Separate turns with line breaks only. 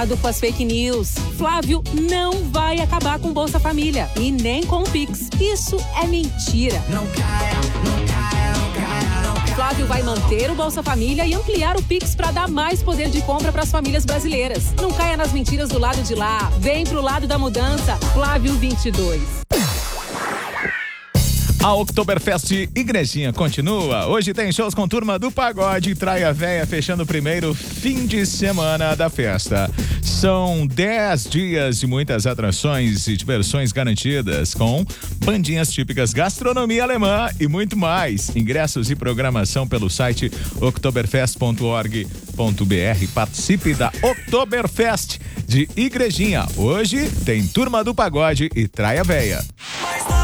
Com as fake news. Flávio não vai acabar com Bolsa Família e nem com o Pix. Isso é mentira. Não caia, não caia, não caia, não caia. Flávio vai manter o Bolsa Família e ampliar o Pix para dar mais poder de compra para as famílias brasileiras. Não caia nas mentiras do lado de lá. Vem pro lado da mudança. Flávio 22.
A Oktoberfest Igrejinha continua. Hoje tem shows com Turma do Pagode e Traia Véia fechando o primeiro fim de semana da festa. São 10 dias de muitas atrações e diversões garantidas com bandinhas típicas, gastronomia alemã e muito mais. Ingressos e programação pelo site oktoberfest.org.br. Participe da Oktoberfest de Igrejinha. Hoje tem Turma do Pagode e Traia Véia.